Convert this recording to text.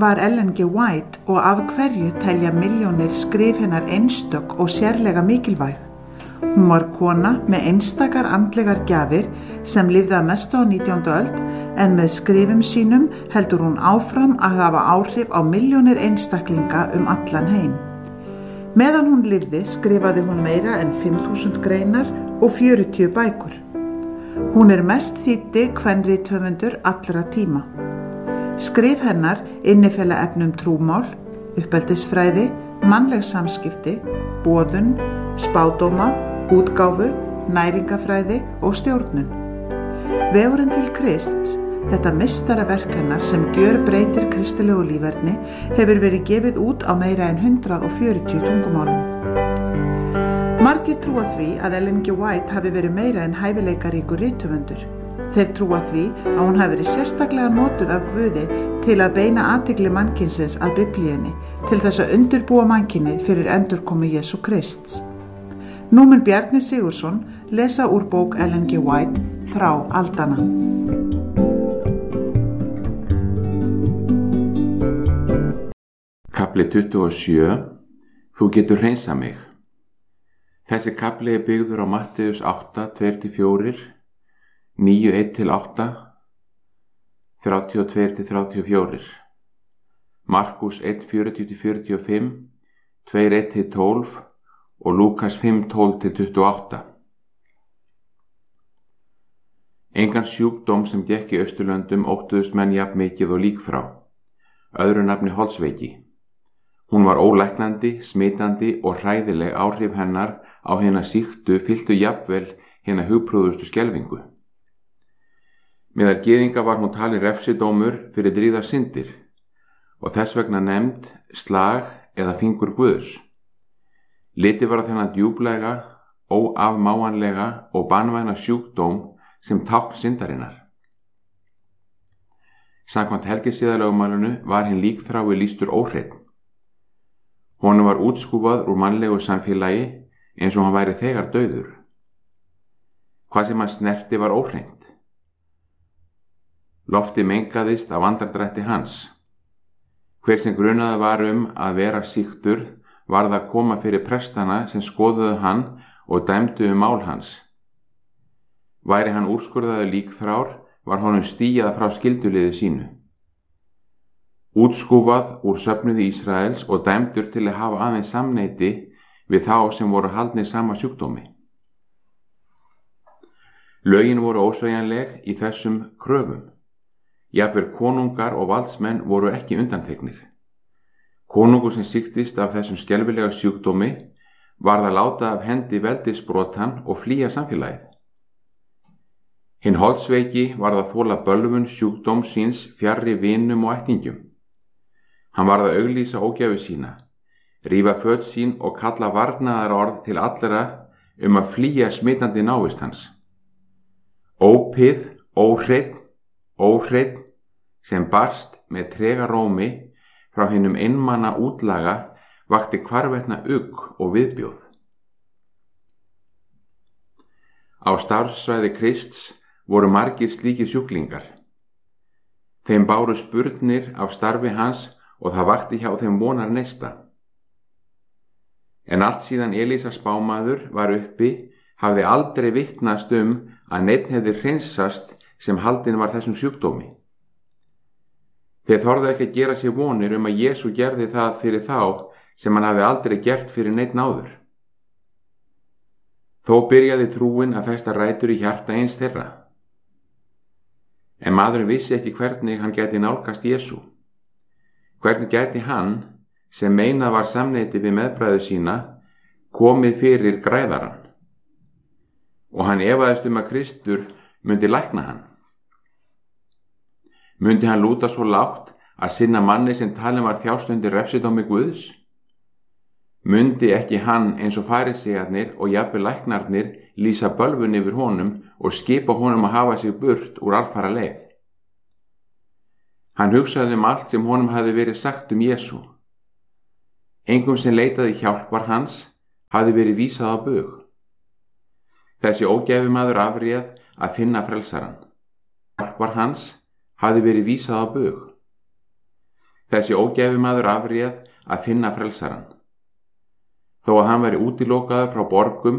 var Ellen G. White og af hverju telja milljónir skrif hennar einstök og sérlega mikilvæg? Hún var kona með einstakar andlegar gjafir sem lifði að mestu á 19. öld en með skrifum sínum heldur hún áfram að hafa áhrif á milljónir einstaklinga allan heim. Meðan hún lifði skrifaði hún meira en 5.000 greinar og 40 bækur. Hún mest þýddi kvenrithöfundur allra tíma. Skrif hennar innifela efnum trúmál, uppeldisfræði, mannleg samskipti, boðun, spádóma, útgáfu, næringafræði og stjórnun. Vegurinn til Krists, þetta meistaraverk hennar sem gjörbreytir kristilegu líferni, hefur verið gefið út á meira en 140 tungumálum. Margir trúa því að Ellen G. White hafi verið meira en hæfileikaríkur rithöfundur. Þeir trúa því að hún hafi verið sérstaklega notuð af Guði til að beina athygli mannkynsins að Biblíunni, til þess að undirbúa mannkynið fyrir endurkomu Jesú Krists. Nú mun Bjarni Sigurðsson lesa úr bók Ellen G. White, Þrá aldanna. Kafli 27. Þú getur hreinsað mig. Þessi kafli byggður á Matteus 8, 2-4, 9, 1-8, 32-34, Markus 1, 40-45, 2, 1-12 og Lúkas 5, 12-28. Engan sjúkdóm sem gekk í Austurlöndum óttuðust menn jafn mikið og líkþrá, öðru nafni holdsveiki. Hún var ólæknandi, smitandi og hræðileg áhrif hennar á hina sýktu fylltu jafnvel hina hugprúðustu skelfingu. Meðal gyðinga var hún talin refsidómur fyrir dríðar syndir og þess vegna nefnd slag eða fingur Guðs. Litið var á þennan djúplega, óafmáanlega og banvæna sjúkdóm sem tákn syndarinnar. Samkvæmt helgisiðalögmálinu var hinn líkþrái lýstur óhreinn. Honum var útskúfað úr mannlegu samfélagi eins og hann væri þegar dauður. Hvað sem hann snerti var óhreint. Lofti mengaðist af andardrætti hans. Hver sem grunaði var að vera sýktur varð að koma fyrir prestana sem skoðuðu hann og dæmdu mál hans. Væri hann úrskurðaður líkþrár var honum stíjað frá skylduliði sínu. Útskúfað úr söfnuði Ísraels og dæmdur til að hafa aðeins samneyti við þá sem voru haldnir sama sjúkdómi. Lögin voru ósveigjanleg í þessum kröfum. Jafnvel konungar og valdsmenn voru ekki undanþegnir. Konungur sem sýktist af þessum skelfilega sjúkdómi varð að láta af hendi veldisbrotann og flýja samfélagið. Hinn holdsveiki varð að þola bölvun sjúkdóm síns fjarri vinum og ættingjum. Hann varð að auglýsa ógæfu sína, rífa föt sín og kalla varnaðarorð til allra að flýja smitandi návist hans. Ópið, óhreinn, sem barst með trega rómi frá hinum einmana útlaga vakti hvarvetna ugg og viðbjóð. Á starfssvæði Krists voru margir slíkir sjúklingar. Þeim báru spurnir af starfi hans og það vakti hjá þeim vonar neista. En allt síðan Elísa spámaður var uppi hafði aldrei vitnast að neinn hefði hreinsast sem haldinn var þessum sjúkdómi. Þeir þorðu ekki að gera sér vonir að Jesú gerði það fyrir þá sem hann hafði aldrei gert fyrir neinn áður. Þó byrjaði trúin að festa rætur í hjarta eins þeirra. En maðurinn vissi ekki hvernig hann gæti nálgast Jesú. Hvernig gæti hann, sem meinað var samneyti við meðbræður sína, komið fyrir græðarann? Og hann efaðist að Kristur myndi lækna hann. Myndi hann lúta svo lágt að sinna manni sem talin var þjást undir refsidómi Guðs? Myndi ekki hann eins og farísearnir og jafnvel læknarnir lýsa bölvun yfir honum og skipa honum að hafa sig burt úr alfara leið? Hann hugsaði allt sem honum hafði verið sagt Jesú. Engum sem leitaði hjálpar hans hafði verið vísað á bug. Þessi ógæfumaður afréð að finna frelsarann. Hjálpar hans hafði verið vísað á bug. Þessi ógæfumaður afréð að finna frelsarann. Þó að hann væri útilokaður frá borgum